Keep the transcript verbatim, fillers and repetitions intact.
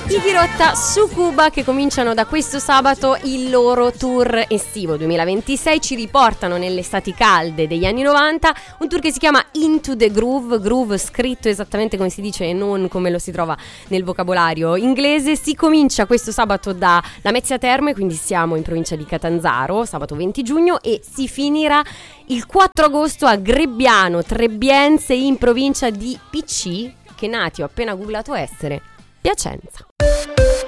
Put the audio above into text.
I Dirotta su Cuba, che cominciano da questo sabato il loro tour estivo duemilaventisei, ci riportano nelle estati calde degli anni novanta, un tour che si chiama Into the Groove, groove scritto esattamente come si dice e non come lo si trova nel vocabolario inglese. Si comincia questo sabato da Lamezia Terme, quindi siamo in provincia di Catanzaro, sabato venti giugno, e si finirà il quattro agosto a Grebbiano, Trebbiense, in provincia di P C, che nati ho appena googlato essere Piacenza.